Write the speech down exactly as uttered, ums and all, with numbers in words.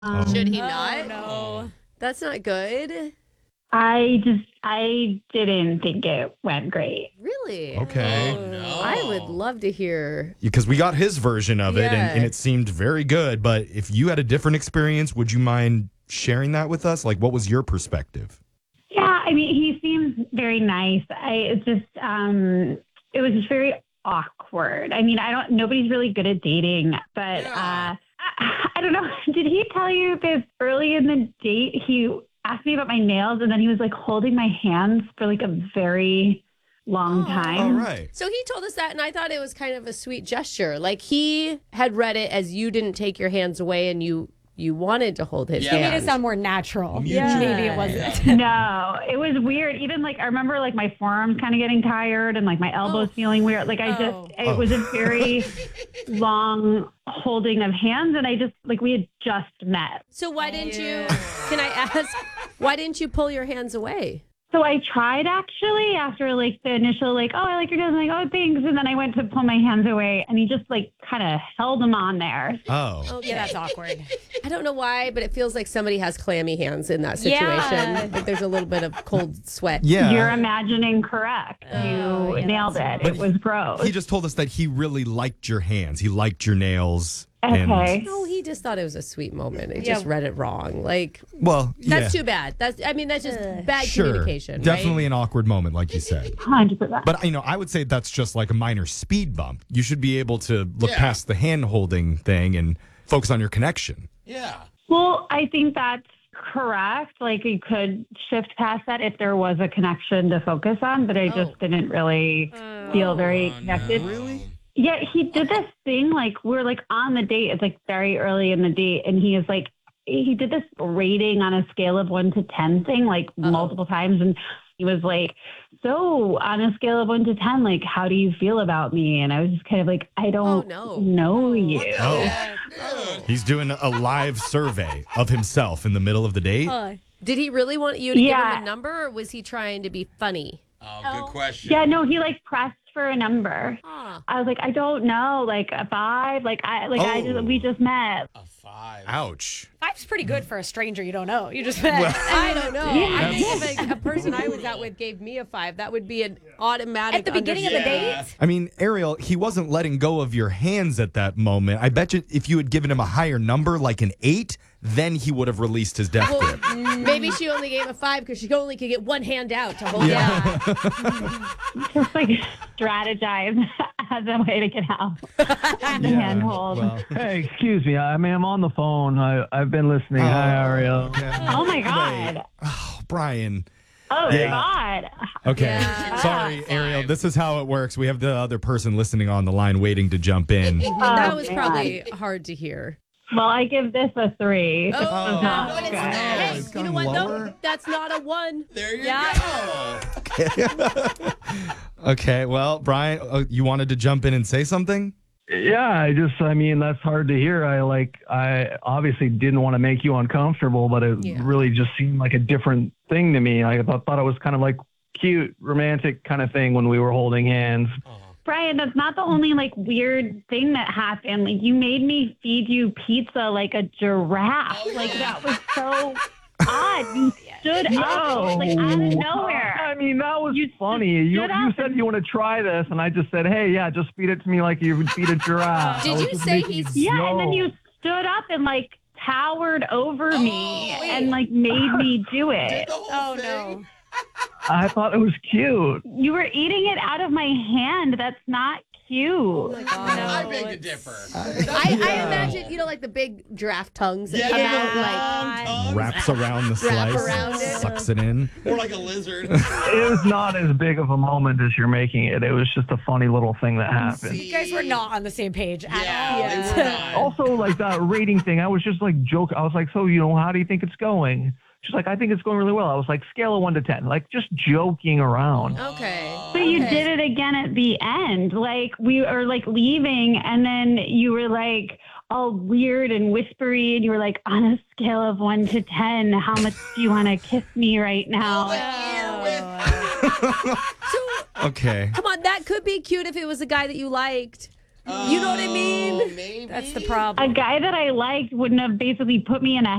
Um, Should he Oh, not? no. That's not good. I just, I didn't think it went great. Really? Okay. Oh, no. I would love to hear. Because we got his version of it, and, Yeah. and it seemed very good. But if you had a different experience, would you mind sharing that with us? Like, what was your perspective? Yeah, I mean, he seems very nice. I it's just, um, it was just very awkward. I mean, I don't, nobody's really good at dating, but Yeah. uh, I, I don't know. Did he tell you this early in the date? He asked me about my nails, and then he was like holding my hands for like a very long time. All right. So he told us that, and I thought it was kind of a sweet gesture. Like he had read it as you didn't take your hands away, and you you wanted to hold his Yeah. It made hand. it sound more natural. Yeah. Maybe it wasn't. No, it was weird. Even like I remember like my forearms kind of getting tired and like my elbows feeling weird. Like I just Oh. it was a very long holding of hands, and I just like we had just met. So why didn't you? Can I ask? Why didn't you pull your hands away? So I tried actually after like the initial like, oh, I like your nails. I'm like, oh, thanks. And then I went to pull my hands away, and he just like kind of held them on there. Oh. Okay. Yeah, that's awkward. I don't know why, but it feels like somebody has clammy hands in that situation. Yeah. Like there's a little bit of cold sweat. Yeah. You're imagining correct. Oh, you yeah, nailed it. But It was gross. He just told us that he really liked your hands. He liked your nails. Okay. And, No, he just thought it was a sweet moment. He Yeah. just read it wrong. Like well, that's yeah, too bad. That's I mean that's just bad sure. communication. Definitely Right? an awkward moment, like you said. one hundred percent. But, you know, I would say that's just like a minor speed bump. You should be able to look Yeah. past the hand holding thing and focus on your connection. Yeah. Well, I think that's correct. Like you could shift past that if there was a connection to focus on, but I just Oh. didn't really feel very connected. Really? Yeah, he did this thing like we're like on the date. It's like very early in the date, and he is like he did this rating on a scale of one to ten thing like multiple times, and he was like, "So on a scale of one to ten, like how do you feel about me?" And I was just kind of like, "I don't no. know you." Oh. Dude. He's doing a live survey of himself in the middle of the date. Uh, Did he really want you to give Yeah. him a number, or was he trying to be funny? Oh, good question. Yeah, no, he like pressed for a number. Huh. I was like, I don't know, like a five, like I like I Oh. just we just met. A five. Ouch. Five's pretty good for a stranger you don't know. You just met. I don't know. I think if a, a person I was out with gave me a five, that would be an automatic. At the beginning of the Yeah. date? I mean, Ariel, he wasn't letting go of your hands at that moment. I bet you if you had given him a higher number, like an eight, then he would have released his death grip. Well, maybe she only gave a five because she only could get one hand out to hold Yeah. it. Just like strategize as a way to get out. The handhold. Well, Hey, excuse me. I mean, I'm on the phone. I, I've been listening. Hi, Ariel. Oh my god. oh, Brian. Oh Yeah. god. Okay. Yeah. Sorry, Five. Ariel. This is how it works. We have the other person listening on the line waiting to jump in. that was man. probably hard to hear. Well, I give this a three. Oh, This is not but it's good. hey, it's you know gone what lower. though? That's not a one. There you Yeah. go. Okay. Well, Brian, uh, you wanted to jump in and say something? Yeah, I just, I mean, that's hard to hear. I like, I obviously didn't want to make you uncomfortable, but it Yeah. really just seemed like a different thing to me. I thought, thought it was kind of like cute, romantic kind of thing when we were holding hands. Brian, that's not the only like weird thing that happened. Like you made me feed you pizza like a giraffe. Oh, Like yeah. that was so odd. You stood up like out of nowhere. I mean, that was You funny. You, stood you up said and- you want to try this, and I just said, hey, yeah, just feed it to me like you would feed a giraffe. Did I was you just say making he's- a Yeah, and then joke. you stood up and like towered over me Oh, and like made me do it. The whole Oh, thing? no. I thought it was cute. You were eating it out of my hand. That's not cute. I beg to differ. I, I imagine, you know, like the big giraffe tongues that Yeah, come yeah, out, like long tongues. Wraps around the Wrap slice, around it. sucks it in. More like a lizard. It was not as big of a moment as you're making it. It was just a funny little thing that happened. You guys were not on the same page at Yeah, all. they were not. Also, like that rating thing, I was just like joke. I was like, so you know, how do you think it's going? She's like, I think it's going really well. I was like, scale of one to ten, like just joking around. okay. But you Okay. did it again at the end. Like we were like leaving and then you were like all weird and whispery and you were like, on a scale of one to ten, how much do you want to kiss me right now? So, Okay. come on, that could be cute if it was a guy that you liked. You know what I mean? Oh, maybe. That's the A problem. guy that I liked wouldn't have basically put me in a